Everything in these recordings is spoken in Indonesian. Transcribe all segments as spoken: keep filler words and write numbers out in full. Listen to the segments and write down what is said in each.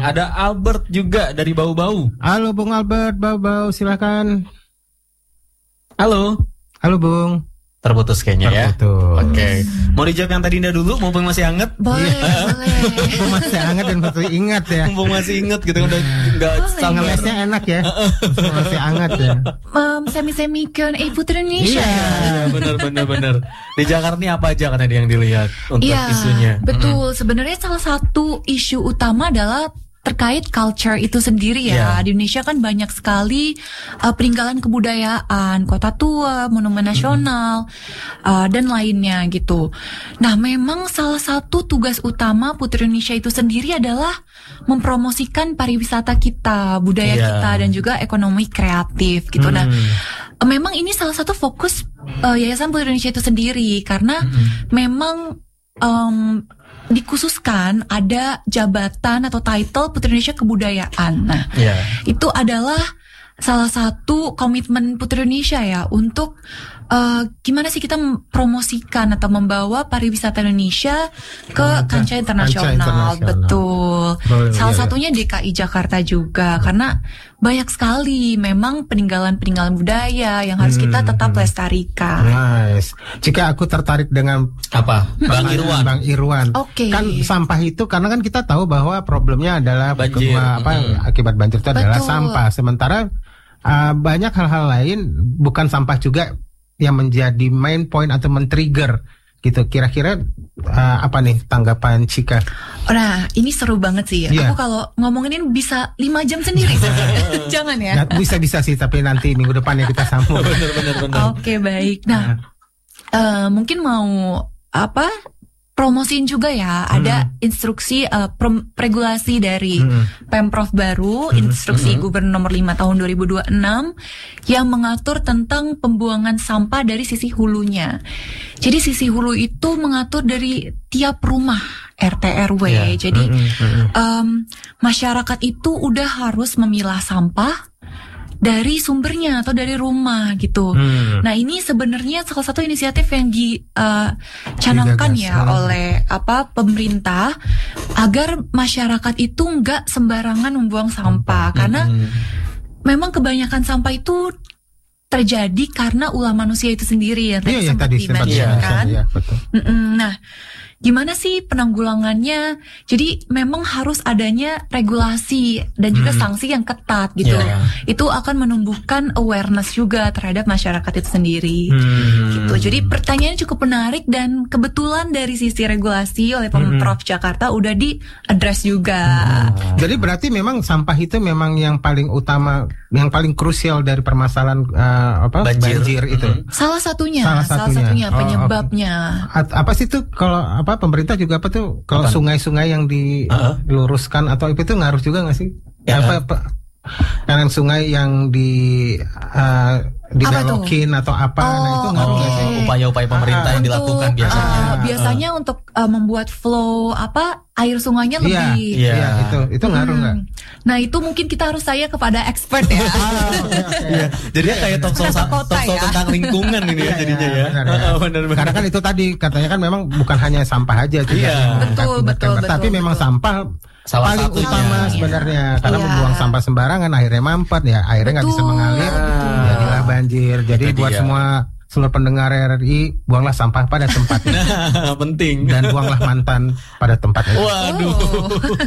Ada Albert juga dari Bau-Bau. Halo Bung Albert, Bau-Bau, silakan. Halo. Halo Bung. Terputus kayaknya ya. Terputus. Oke. Okay. Mau dijawab yang tadi Indah dulu, mumpung masih hangat? Boleh, yeah. boleh. Mumpung masih hangat dan masih ingat ya. Mumpung masih ingat gitu, udah enggak sangat lesnya enak ya. Masih hangat ya. Um, semi-semi Q and A Putri Indonesia. Iya, yeah. benar benar benar. Di Jakarta ini apa aja kan ada yang dilihat untuk yeah, isunya? Betul. Hmm. Sebenarnya salah satu isu utama adalah terkait culture itu sendiri ya. Yeah. Di Indonesia kan banyak sekali uh, peninggalan kebudayaan, kota tua, monumen nasional, mm. uh, dan lainnya gitu. Nah, memang salah satu tugas utama Putri Indonesia itu sendiri adalah mempromosikan pariwisata kita, budaya yeah. kita, dan juga ekonomi kreatif gitu. Mm. Nah, uh, memang ini salah satu fokus uh, Yayasan Putri Indonesia itu sendiri karena mm. memang um, dikhususkan ada jabatan atau title Putri Indonesia Kebudayaan. Nah, yeah. itu adalah salah satu komitmen Putri Indonesia ya untuk uh, gimana sih kita mempromosikan atau membawa pariwisata Indonesia ke oh, kancah internasional. Betul. Boleh, salah ya, satunya D K I Jakarta juga karena banyak sekali memang peninggalan-peninggalan budaya yang harus kita tetap lestarikan. Nice. Jika aku tertarik dengan apa? Bang Irwan. Bang Irwan. Oke. Okay. Kan sampah itu karena kan kita tahu bahwa problemnya adalah banjir. Kedua, apa hmm. akibat banjir itu Betul. adalah sampah. Sementara uh, banyak hal-hal lain bukan sampah juga yang menjadi main point atau men-trigger gitu. Kira-kira uh, apa nih tanggapan Cika? Nah, ini seru banget sih. Yeah. Aku kalau ngomongin ini bisa lima jam sendiri. Jangan ya. Bisa-bisa sih, tapi nanti minggu depan ya kita sambung. Benar-benar. Oke, baik. Nah, uh, mungkin mau apa? Promosiin juga ya, hmm. ada instruksi uh, prom- regulasi dari hmm. Pemprov baru, hmm. instruksi hmm. Gubernur nomor lima tahun dua ribu dua puluh enam yang mengatur tentang pembuangan sampah dari sisi hulunya. Jadi sisi hulu itu mengatur dari tiap rumah R T R W. Yeah. Jadi hmm. Hmm. Um, masyarakat itu udah harus memilah sampah dari sumbernya atau dari rumah gitu. Hmm. Nah, ini sebenarnya salah satu inisiatif yang dicanangkan uh, ya hmm. oleh apa pemerintah agar masyarakat itu enggak sembarangan membuang sampah hmm. karena memang kebanyakan sampah itu terjadi karena ulah manusia itu sendiri ya tadi iya, sempat ya, dimentionkan. Iya, betul. Nah, gimana sih penanggulangannya? Jadi memang harus adanya regulasi dan juga hmm. sanksi yang ketat gitu. Yeah. Itu akan menumbuhkan awareness juga terhadap masyarakat itu sendiri. Hmm. Gitu. Jadi pertanyaannya cukup menarik dan kebetulan dari sisi regulasi oleh Pemprov hmm. Jakarta udah di-address juga. Hmm. Jadi berarti memang sampah itu memang yang paling utama, yang paling krusial dari permasalahan uh, apa banjir, banjir itu. Hmm. Salah satunya, salah satunya, salah satunya oh, penyebabnya. Okay. Apa sih itu kalau apa pemerintah juga apa tuh kalau apa? Sungai-sungai yang diluruskan uh-huh. atau itu ngaruh juga nggak sih? Ya, apa, apa kanan sungai yang di uh, dibelokin atau apa? Oh, nah itu ngaruh nggak okay. sih? Upaya-upaya pemerintah uh, yang dilakukan untuk, biasanya. Uh, biasanya uh, untuk uh, membuat flow apa air sungainya lebih. Iya, iya, iya itu itu ngaruh nggak? Hmm. Nah itu mungkin kita harus tanya kepada expert ya. ah, okay, okay. Iya, jadinya kayak talk show talk show ya? Tentang lingkungan ini ya jadinya ya. Benar, ya. Oh, benar, benar. Karena kan itu tadi katanya kan memang bukan hanya sampah aja juga. Iya. Betul, betul, betul. Tapi memang betul. sampah salah paling satunya. utama sebenarnya karena iya. membuang sampah sembarangan akhirnya mampet ya akhirnya nggak bisa mengalir betul. Jadilah banjir. Jadi itu buat dia. semua seluruh pendengar R R I buanglah sampah pada tempatnya. Nah, penting. Dan buanglah mantan pada tempatnya. Waduh. Oh.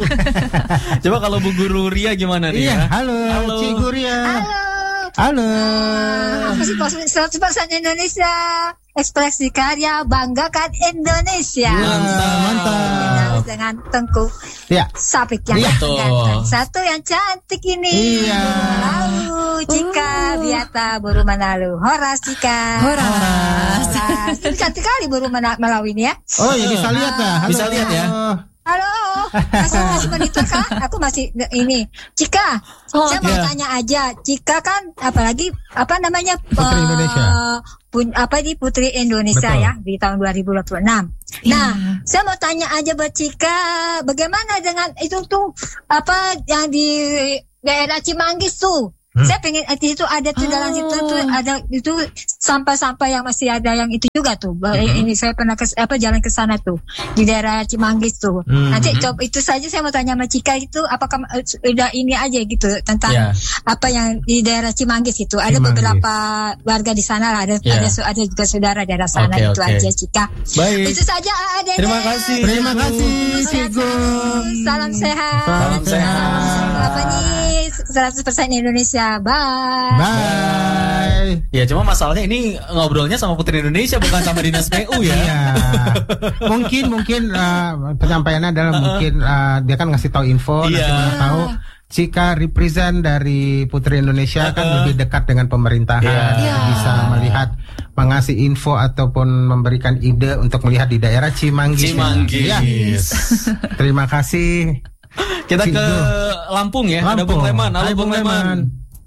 Coba kalau Bu Guru Ria gimana nih? Iya, ya? halo, halo. Cikgu Ria. Halo. Halo. Aku sih seratus persen Indonesia. Ekspresi karya banggakan Indonesia. Mantap, mantap. Dengan Tengku Ya. Sapik yang Iya. ganteng. Satu yang cantik ini. Iya. Lalu Cika Biata Buru Manalu. Horas Cika. Horas. Horas. Ini cantik kali Buru Manalu ini ya. Oh ya bisa lihat lah. Halo. Bisa lihat ya. Halo, masih masih menit kah? Aku masih ini. Cika, oh, saya mau yeah. tanya aja. Cika kan apalagi apa namanya Putri uh, Indonesia. Pun, apa di Putri Indonesia Betul. ya di tahun dua ribu dua puluh enam. Yeah. Nah, saya mau tanya aja buat Cika, bagaimana dengan itu tuh apa yang di daerah Cimanggis tuh? Hmm. Saya pengen di situ ada tuh oh. dalam situ tuh ada itu sampah-sampah yang masih ada yang itu juga tuh. Hmm. Ini saya pernah ke, apa jalan ke sana tuh di daerah Cimanggis tuh. Hmm. Nanti coba itu saja saya mau tanya sama Cika itu apakah udah ini aja gitu tentang yeah. apa yang di daerah Cimanggis itu. Ada Cimanggis. Beberapa warga di sana lah, ada yeah. ada, ada juga saudara daerah sana okay, itu okay. aja Cika. Baik. Itu saja ada. Terima kasih. Terima kasih Cigo. Salam sehat. Salam sehat. Apa nih seratus persen Indonesia. Bye. Bye. Ya cuma masalahnya ini ngobrolnya sama Putri Indonesia bukan sama Dinas P U ya. Iya. mungkin mungkin uh, penyampaiannya adalah uh-uh. mungkin uh, dia kan ngasih tahu info, iya. nanti mana tahu jika represent dari Putri Indonesia uh-uh. kan lebih dekat dengan pemerintahan, yeah. bisa melihat mengasih info ataupun memberikan ide untuk melihat di daerah Cimanggis. Cimanggis. Ya. Terima kasih. Kita ke Lampung ya. Lampung. Ada Bung Leman. Halo Bung Leman.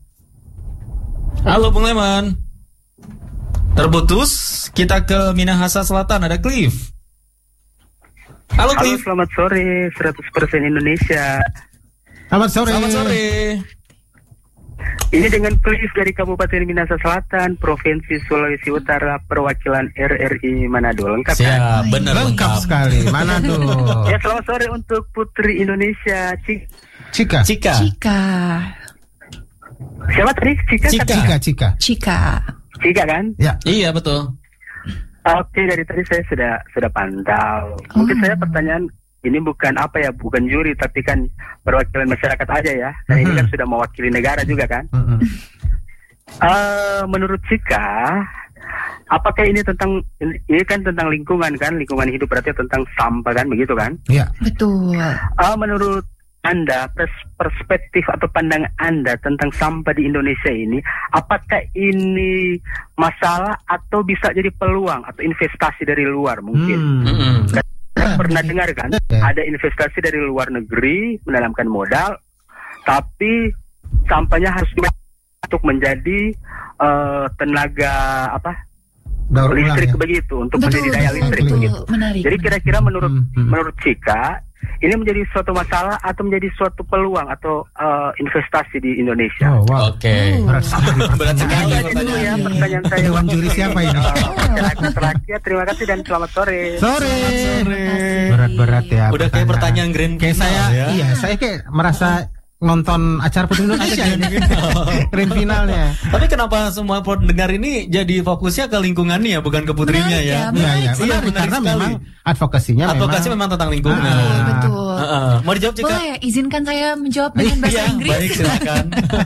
Halo Bung Leman. Terputus. Kita ke Minahasa Selatan. Ada Cliff. Halo Cliff. Halo, selamat sore seratus persen Indonesia. Selamat sore. Selamat sore. Ini dengan Cliff dari Kabupaten Minahasa Selatan, Provinsi Sulawesi Utara, perwakilan R R I Manado. Lengkap Siap, kan? benar lengkap, lengkap sekali. Manado. Ya, selamat sore untuk Putri Indonesia. Cik. Cika. Cika. Cika. Siapa tadi? Cika. Cika. Cika. Cika. Cika. Cika kan? Ya. Iya betul. Oke, dari tadi saya sudah sudah pantau. Mungkin oh. saya pertanyaan ini bukan apa ya, bukan juri, tapi kan perwakilan masyarakat aja ya. Dan mm-hmm. ini kan sudah mewakili negara juga kan. Mm-hmm. Uh, menurut Cika, apakah ini tentang ini kan tentang lingkungan kan, lingkungan hidup berarti tentang sampah kan, begitu kan? Iya. Betul. Uh, menurut Anda, pers- perspektif atau pandangan Anda tentang sampah di Indonesia ini, apakah ini masalah atau bisa jadi peluang atau investasi dari luar mungkin? Mm-hmm. Saya pernah dengar kan, ada investasi dari luar negeri menanamkan modal, tapi sampahnya harus untuk menjadi uh, tenaga apa Daur listrik ulang, ya? Begitu untuk betul, menjadi daya betul, listrik betul, begitu. Menarik, Jadi kira-kira menurut hmm, hmm. menurut Cika ini menjadi suatu masalah atau menjadi suatu peluang atau uh, investasi di Indonesia? Oh, wow. Oke. Okay. Oh. Berat sekali. Berat sekali Itu dulu ya pertanyaan saya. Dewan juri siapa ini? Masyarakat rakyat, terima kasih dan selamat sore. Sore. Sore. Berat-berat ya. Udah kayak pertanyaan grand kayak final, saya, ya? Iya, saya kayak merasa nonton acara Putri Indonesia ini grand finalnya. Tapi kenapa semua pendengar ini jadi fokusnya ke lingkungannya bukan ke putrinya ya? Iya, iya. Iya, Karena memang advokasinya advokasi memang, memang tentang lingkungan. Ah, betul. Uh, uh. Mau dijawab Cika? Boleh, izinkan saya menjawab dengan bahasa iya, Inggris. Baik, silakan.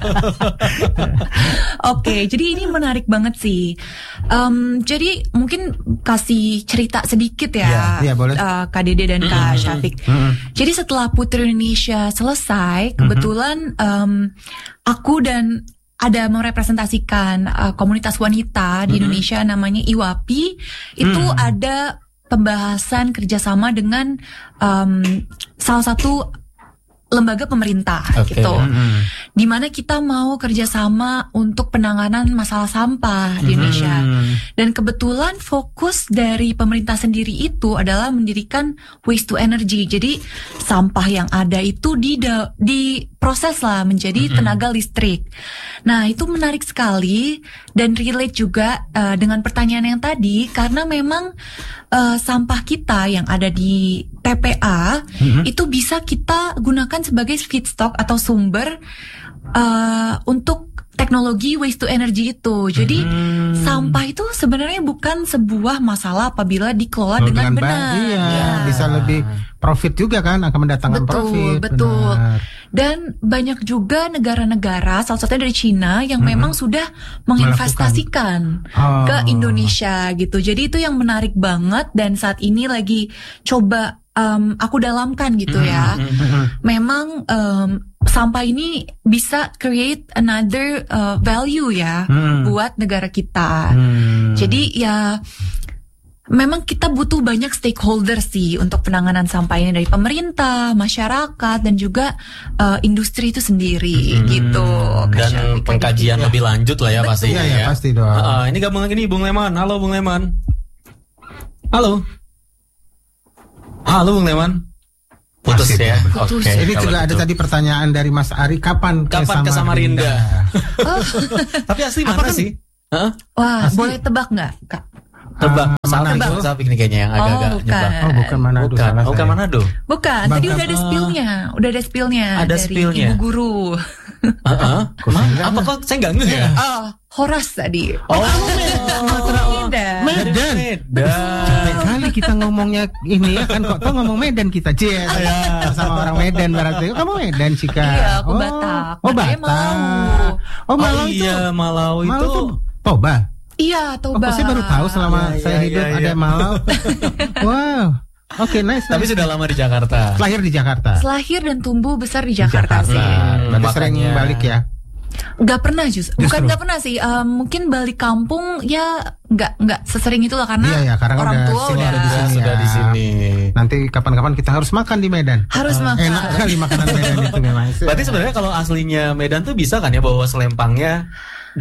Oke, jadi ini menarik banget sih. Um, jadi mungkin kasih cerita sedikit ya, ya, ya boleh. Uh, Kak Dede dan Kak mm-hmm. Syafiq. Mm-hmm. Jadi setelah Putri Indonesia selesai, kebetulan um, aku dan ada merepresentasikan uh, komunitas wanita di mm-hmm. Indonesia namanya I W A P I. Itu mm. ada pembahasan kerjasama dengan um, salah satu lembaga pemerintah okay. gitu, mm-hmm. di mana kita mau kerjasama untuk penanganan masalah sampah di Indonesia. Mm-hmm. Dan kebetulan fokus dari pemerintah sendiri itu adalah mendirikan waste to energy. Jadi sampah yang ada itu di diproses lah menjadi mm-hmm. tenaga listrik. Nah itu menarik sekali dan relate juga uh, dengan pertanyaan yang tadi, karena memang uh, sampah kita yang ada di T P A mm-hmm. itu bisa kita gunakan sebagai feedstock atau sumber uh, untuk teknologi waste to energy itu. Jadi hmm. sampah itu sebenarnya bukan sebuah masalah apabila dikelola oh, dengan, dengan benar. Iya, ya. Bisa lebih profit juga kan, akan mendatangkan betul, profit. Betul, benar. Dan banyak juga negara-negara, salah satunya dari Cina, yang hmm. memang sudah menginvestasikan oh. ke Indonesia gitu. Jadi itu yang menarik banget dan saat ini lagi coba Um, aku dalamkan gitu ya. Mm-hmm. Memang um, sampah ini bisa create another uh, value ya mm. buat negara kita. Mm. Jadi ya memang kita butuh banyak stakeholder sih untuk penanganan sampah ini, dari pemerintah, masyarakat, dan juga uh, industri itu sendiri hmm. gitu. Dan pengkajian gitu. Lebih lanjut lah ya. Betul. Pasti ya, ya. Pasti dong. Uh, ini gabung lagi nih Bung Leman. Halo Bung Leman. Halo. Halo Bung Leman. Putus Masih ya. Putus. Oke. Ini juga ada tadi pertanyaan dari Mas Ari, kapan Kapan ke Samarinda? Oh. Tapi asli Apa mana kan- sih? Hah? Wah, Asli. boleh tebak nggak, Kak? Tebak. Ah, Salah Manado. salah ini kayaknya yang agak-agak Oh, bukan. nyebar. Oh, bukan Manado. Bukan, salah bukan saya. Manado. Bukan, Bang tadi Kak. udah ada spillnya, udah ada spillnya Ada dari spillnya. ibu guru. Heeh. Kok saya nggak Apa kok saya enggak ngeh ya? Oh, Horas tadi. Oh, Medan. Medan. Medan. Capek kali kita ngomongnya ini ya kan, kok tau ngomong Medan kita, Cie. Sama orang Medan berarti. Kamu Medan, Cika. Iya, aku Oh. Batak. Oh, Makanya Batak. Malau. Oh, Malau Oh itu. iya, Malau itu. Malau itu Toba. Iya, Oh, Toba. saya baru tahu selama Iya, saya iya, hidup iya, ada iya. Malau. Wow. Oke, nice. Tapi nice. sudah lama di Jakarta. lahir di Jakarta. Lahir dan tumbuh besar di Di Jakarta, sih. Berarti Hmm, sering makanya. balik ya. Gak pernah justru. Bukan Justru. gak pernah sih. Um, mungkin balik kampung ya nggak nggak sesering itulah karena Iya, ya, karena orang udah tua sini, udah ada di sini. Sudah ya. di sini. Nanti kapan-kapan kita harus makan di Medan. harus makan. Enak kali makanan Medan itu memang. Berarti sebenarnya kalau aslinya Medan tuh bisa kan ya bawa selempangnya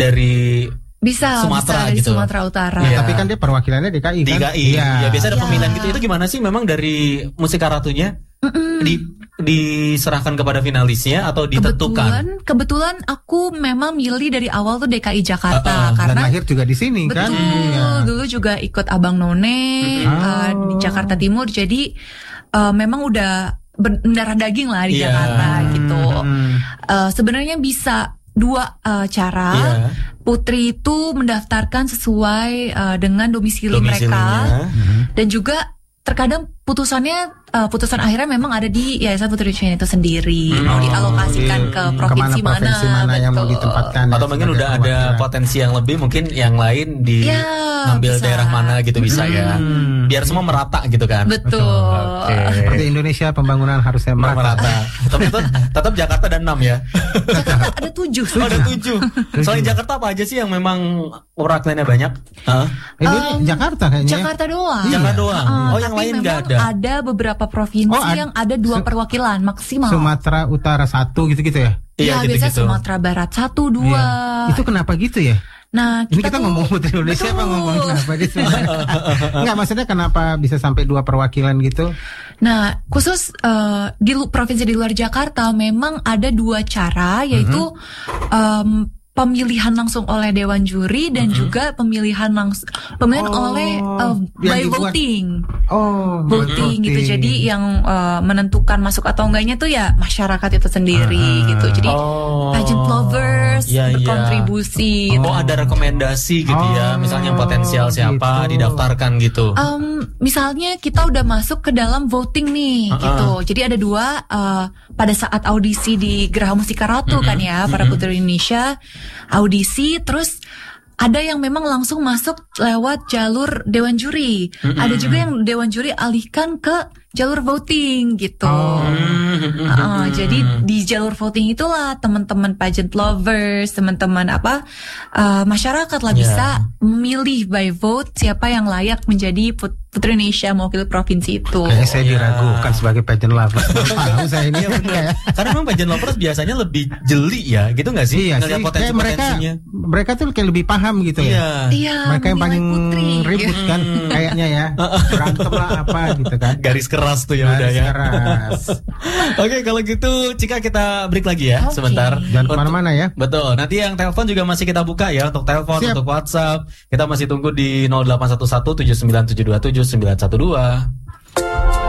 dari Bisa, Sumatera bisa dari gitu. Sumatera Utara. Iya. Tapi kan dia perwakilannya D K I D kan? K I. Ya, biasa ada Iya. pemilihan gitu. Itu gimana sih memang dari Musikaratunya di diserahkan kepada finalisnya atau ditentukan? Kebetulan, kebetulan aku memang milih dari awal tuh D K I Jakarta Uh-uh, Dan karena lahir juga di sini kan? betul Iya. dulu juga ikut Abang None Oh. uh, di Jakarta Timur, jadi uh, memang udah mendarah daging lah di Iya. Jakarta gitu. Hmm. Uh, sebenarnya bisa dua uh, cara. Iya. Putri itu mendaftarkan sesuai uh, dengan domisili Domisilinya. mereka, dan juga terkadang putusannya uh, putusan akhirnya memang ada di Yayasan Putri Indonesia itu sendiri, mau dialokasikan Jadi, ke provinsi kemana provinsi mana, mana yang mau betul. ditempatkan? Atau ya, mungkin sebagai udah ada perwakilan. potensi yang lebih, mungkin yang lain di Ya, ngambil bisa. daerah mana gitu bisa ya. Hmm. Biar semua merata gitu kan. Betul. Oke. Seperti Indonesia pembangunan harusnya Merata. merata. Tapi tetap, tetap Jakarta ada enam ya. Jakarta ada tujuh. Oh, ada tujuh. Selain Jakarta apa aja sih yang memang perwakilannya banyak? Hah? Ini Um, Jakarta kayaknya. Jakarta doang. Jakarta doang. Uh, Oh, yang tapi lain memang nggak ada. Ada beberapa provinsi Oh, ad- yang ada dua Su- perwakilan maksimal. Sumatera Utara satu gitu-gitu ya. Iya, gitu-gitu. biasanya Sumatera Barat satu, dua. Itu kenapa gitu ya? Nah, Ini kita tuh- ngomong Putri Indonesia apa Betul. ngomong kenapa di Enggak, maksudnya kenapa bisa sampai dua perwakilan gitu? Nah, khusus eh, di lu- provinsi di luar Jakarta memang ada dua cara, yaitu em, pemilihan langsung oleh Dewan Juri dan juga pemilihan langsung pemilihan Oh, oleh eh, yang by dibuat- voting. Oh, Voting gitu. Jadi yang eh, menentukan masuk atau enggaknya tuh ya masyarakat itu sendiri Ah. gitu. Jadi Oh. pageant lovers Iya, iya. berkontribusi gitu. Oh, ada rekomendasi gitu ya. Oh, Misalnya yang potensial siapa gitu. didaftarkan gitu. Um, misalnya kita udah masuk ke dalam voting nih, Uh-uh. gitu. Jadi ada dua uh, pada saat audisi di Geraha Musika Ratu kan ya, para putri Indonesia audisi, terus ada yang memang langsung masuk lewat jalur Dewan Juri. Ada juga yang Dewan Juri alihkan ke jalur voting gitu. Oh. Uh, jadi di jalur voting itulah teman-teman pageant lovers, teman-teman apa uh, masyarakat lah Ya. bisa memilih by vote siapa yang layak menjadi put- Putri Indonesia mewakili provinsi itu. Kayaknya saya Oh, ya. diragukan sebagai pageant lover. Baru tahu saya ini. Iya benar. Karena memang pageant lovers biasanya lebih jeli ya, gitu nggak sih? Iya Ngelihat sih, kayak mereka potensi-potensinya. mereka tuh kayak lebih paham gitu Iya. ya. Iya, Mereka yang paling menilai putri. ribut kan kayaknya ya. Berantem lah apa gitu kan. Garis keras tuh ya udah Garis ya. keras. Oke, kalau gitu Cika kita break lagi ya Oke. sebentar. Jangan Untuk- kemana-mana ya. Betul. Nanti yang telepon juga masih kita buka ya, untuk telepon, Siap. untuk WhatsApp. Kita masih tunggu di nol delapan satu satu tujuh sembilan tujuh dua tujuh sembilan satu dua.